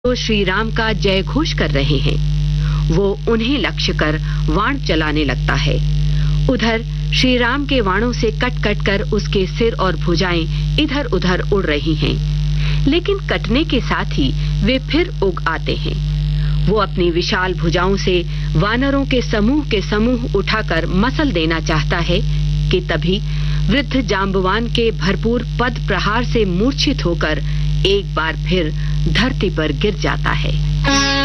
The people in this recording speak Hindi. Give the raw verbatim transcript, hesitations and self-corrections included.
तो श्री राम का जय घोष कर रहे हैं। वो उन्हें लक्ष्य कर वाण चलाने लगता है। उधर श्री राम के वाणों से कट कट कर उसके सिर और भुजाएं इधर उधर उड़ रही हैं, लेकिन कटने के साथ ही वे फिर उग आते हैं। वो अपनी विशाल भुजाओं से वानरों के समूह के समूह उठाकर मसल देना चाहता है कि तभी वृद्ध जांबवान के भरपूर पद प्रहार से मूर्छित होकर एक बार फिर धरती पर गिर जाता है।